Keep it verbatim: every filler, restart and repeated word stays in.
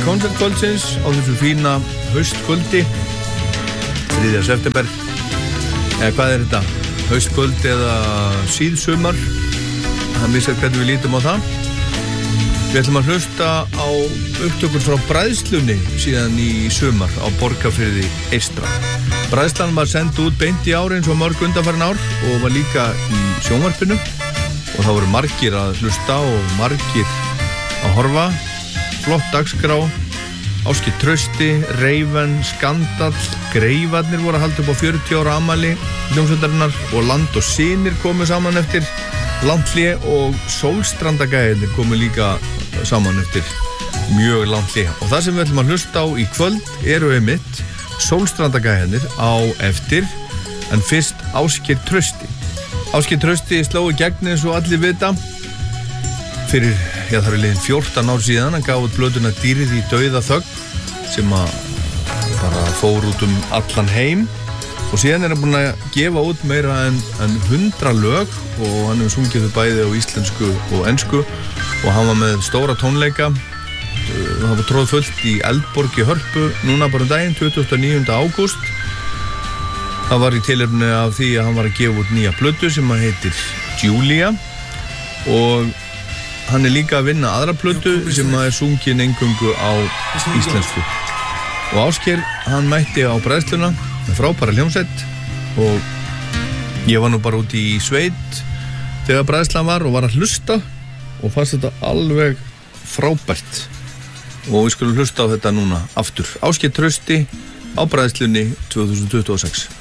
koncertkvöldsins á þessu fína haustkvöldi þriðja september. Eða hvað er þetta? Haustkvöld eða síðsumar? Það missar hvernig við lítum á það. Við ætlum að hlusta á upptökur frá bræðslunni síðan í sumar á Borgarfirði eystra. Bræðslan var send út beint í ár eins og mörg undanfarin ár og var líka í sjónvarpinu og það voru margir að hlusta og margir að horfa. Flott dagskrá, Ásgeir Trausti, Reiven, Skandall, Greifarnir voru að halda upp á fjörutíu ára afmæli hljómsveitarinnar og Land og Synir komu saman eftir langt hlé og Sólstrandagæðinir komu líka saman eftir mjög langt hlé. Og það sem við ætlum að hlusta á í kvöld eru einmitt Sólstrandagæðinir á eftir, en fyrst Ásgeir Trausti. Ásgeir Trausti sló í gegn eins og allir vita fyrir, já það er liðin fjórtán ár síðan. Hann gaf út blötuna Dýrið í dauða þögn sem að bara fór út um allan heim og síðan er hann búinn að gefa út meira en, en hundra lög og hann hefur sungið þau bæði á íslensku og ensku og hann var með stóra tónleika. Það var tróð fullt í Eldborg í Hörpu núna bara um daginn, tuttugasta og níunda ágúst. Það var í tilefni af því að hann var að gefa út nýja plötu sem að heitir Julia og hann er líka að vinna aðra plötu sem að er sungin eingöngu á íslensku. Og Ásgeir, hann mætti á bræðsluna með frábæra hljómsveit og ég var nú bara úti í sveit þegar bræðslan var og var að hlusta og fannst þetta alveg frábært. Og við skulum hlusta á þetta núna aftur. Ásgeir Trausti á bræðslunni tvö þúsund tuttugu og sex.